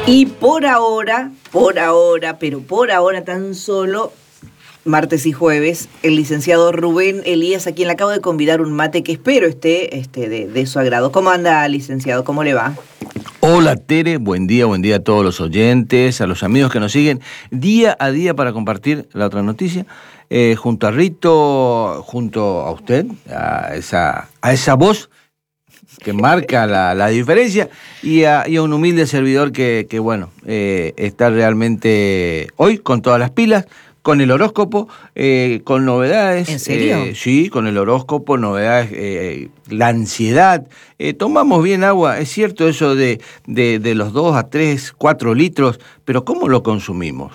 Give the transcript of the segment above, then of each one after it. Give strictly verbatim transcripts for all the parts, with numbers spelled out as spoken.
Y por ahora, por ahora, pero por ahora tan solo, martes y jueves, el licenciado Rubén Elías, a quien le acabo de convidar un mate que espero esté este, de, de su agrado. ¿Cómo anda, licenciado? ¿Cómo le va? Hola, Tere, buen día, buen día a todos los oyentes, a los amigos que nos siguen día a día para compartir la otra noticia. Eh, junto a Rito, junto a usted, a esa, a esa voz que marca la, la diferencia, y a, y a un humilde servidor que, que bueno, eh, está realmente hoy con todas las pilas, con el horóscopo, eh, con novedades. ¿En serio? Eh, sí, con el horóscopo, novedades, eh, la ansiedad. Eh, tomamos bien agua, es cierto eso de, de, de los dos a tres, cuatro litros, pero ¿cómo lo consumimos?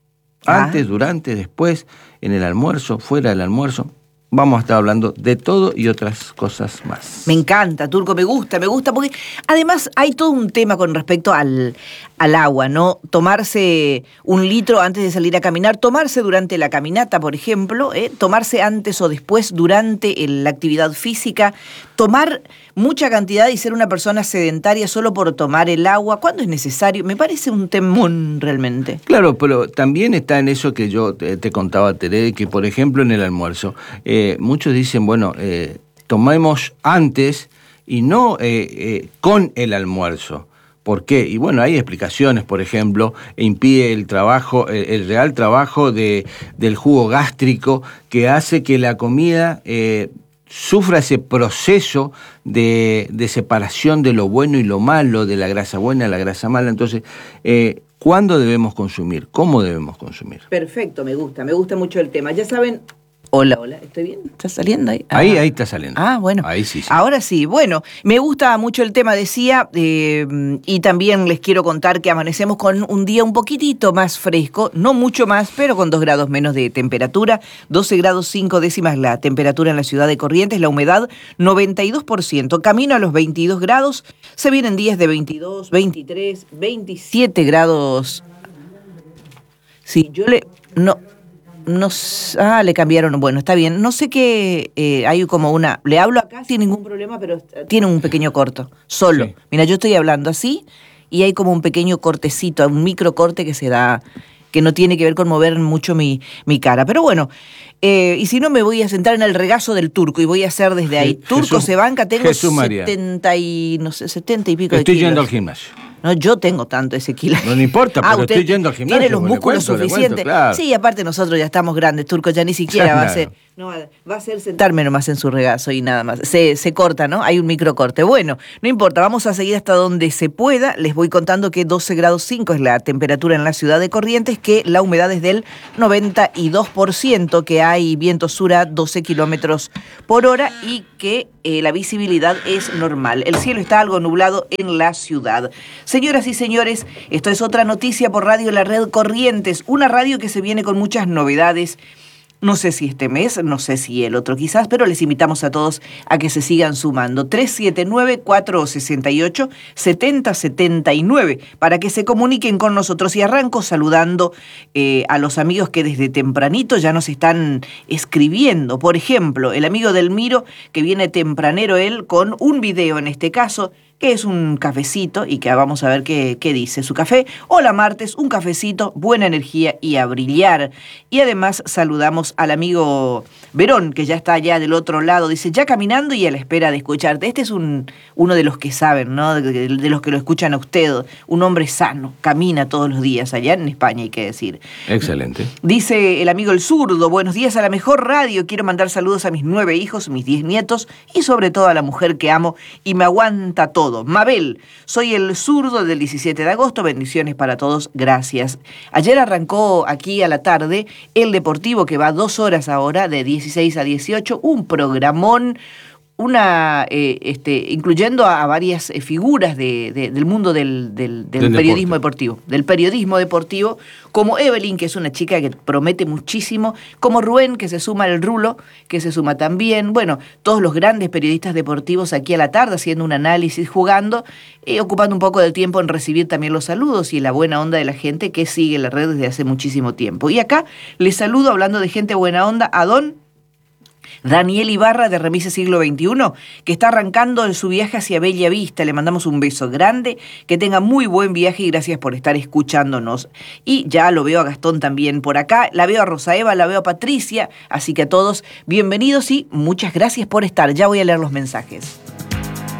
Ah. Antes, durante, después, en el almuerzo, fuera del almuerzo. Vamos a estar hablando de todo y otras cosas más. Me encanta, Turco, me gusta, me gusta, porque además hay todo un tema con respecto al, al agua, ¿no? Tomarse un litro antes de salir a caminar, tomarse durante la caminata, por ejemplo, ¿eh? Tomarse antes o después durante el, la actividad física, tomar mucha cantidad y ser una persona sedentaria solo por tomar el agua, ¿cuándo es necesario? Me parece un temón realmente. Claro, pero también está en eso que yo te, te contaba, Tere, que por ejemplo en el almuerzo, eh, muchos dicen, bueno, eh, tomemos antes y no eh, eh, con el almuerzo. ¿Por qué? Y bueno, hay explicaciones, por ejemplo, impide el trabajo, el, el real trabajo de, del jugo gástrico que hace que la comida eh, sufra ese proceso de, de separación de lo bueno y lo malo, de la grasa buena y la grasa mala. Entonces, eh, ¿cuándo debemos consumir? ¿Cómo debemos consumir? Perfecto, me gusta, me gusta mucho el tema. Ya saben... Hola, hola, ¿estoy bien? ¿Está saliendo ahí? Ah. Ahí, ahí está saliendo. Ah, bueno. Ahí sí, sí. Ahora sí, bueno, me gusta mucho el tema, decía, eh, y también les quiero contar que amanecemos con un día un poquitito más fresco, no mucho más, pero con dos grados menos de temperatura, doce grados cinco décimas la temperatura en la ciudad de Corrientes, la humedad noventa y dos por ciento, camino a los veintidós grados, se vienen días de veintidós, veintitrés, veintisiete grados. Sí, yo le... no... No, ah, le cambiaron, bueno, está bien. No sé qué, eh, hay como una... Le hablo acá sin ningún problema, pero tiene un pequeño corto, solo. Sí. Mira, yo estoy hablando así y hay como un pequeño cortecito, un micro corte que se da, que no tiene que ver con mover mucho mi, mi cara. Pero bueno, eh, y si no me voy a sentar en el regazo del Turco y voy a hacer desde ahí. Jesús, Turco se banca, tengo Jesús setenta y, no sé, setenta y pico estoy de kilos. Estoy yendo al gimnasio. No, yo tengo tanto ese kilo. No, no importa, pero ah, estoy yendo al gimnasio. Tiene los músculos cuento, suficientes. Cuento, claro. Sí, aparte nosotros ya estamos grandes, Turco, ya ni siquiera ya, va claro. a ser. No, va a ser sentarme nomás en su regazo y nada más. Se, se corta, ¿no? Hay un microcorte. Bueno, no importa, vamos a seguir hasta donde se pueda. Les voy contando que doce grados cinco es la temperatura en la ciudad de Corrientes, que la humedad es del noventa y dos por ciento, que hay viento sur a doce kilómetros por hora y que eh, la visibilidad es normal. El cielo está algo nublado en la ciudad. Señoras y señores, esto es otra noticia por Radio La Red Corrientes, una radio que se viene con muchas novedades. No sé si este mes, no sé si el otro quizás, pero les invitamos a todos a que se sigan sumando. tres siete nueve, cuatro seis ocho, siete cero siete nueve para que se comuniquen con nosotros. Y arranco saludando eh, a los amigos que desde tempranito ya nos están escribiendo. Por ejemplo, el amigo del Miro, que viene tempranero él con un video en este caso, que es un cafecito y que vamos a ver qué, qué dice su café. Hola martes, un cafecito, buena energía y a brillar. Y además saludamos al amigo Verón, que ya está allá del otro lado. Dice, ya caminando y a la espera de escucharte. Este es un uno de los que saben, ¿no? De, de, de los que lo escuchan a usted. Un hombre sano, camina todos los días allá en España, hay que decir. Excelente. Dice el amigo El Zurdo, buenos días a la mejor radio. Quiero mandar saludos a mis nueve hijos, mis diez nietos y sobre todo a la mujer que amo y me aguanta todo. Mabel, soy el Zurdo del diecisiete de agosto, bendiciones para todos, gracias. Ayer arrancó aquí a la tarde el Deportivo, que va dos horas ahora, de dieciséis a dieciocho, un programón, una eh, este, incluyendo a, a varias eh, figuras de, de, del mundo del, del, del, del periodismo deporte. deportivo, del periodismo deportivo, como Evelyn, que es una chica que promete muchísimo, como Rubén, que se suma al Rulo, que se suma también, bueno, todos los grandes periodistas deportivos aquí a la tarde, haciendo un análisis, jugando, eh, ocupando un poco del tiempo en recibir también los saludos y la buena onda de la gente que sigue la red desde hace muchísimo tiempo. Y acá les saludo, hablando de gente buena onda, a Don Daniel Ibarra de Remise Siglo veintiuno, que está arrancando en su viaje hacia Bella Vista. Le mandamos un beso grande, que tenga muy buen viaje y gracias por estar escuchándonos. Y ya lo veo a Gastón también por acá, la veo a Rosa Eva, la veo a Patricia, así que a todos bienvenidos y muchas gracias por estar. Ya voy a leer los mensajes.